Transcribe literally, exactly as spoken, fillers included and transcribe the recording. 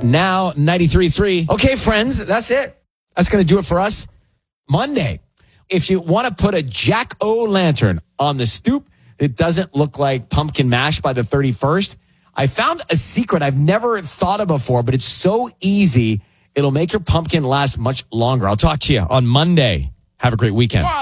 now ninety-three point three. Okay, friends, that's it. That's going to do it for us. Monday. If you want to put a jack-o'-lantern on the stoop, it doesn't look like pumpkin mash by the thirty-first. I found a secret I've never thought of before, but it's so easy. It'll make your pumpkin last much longer. I'll talk to you on Monday. Have a great weekend.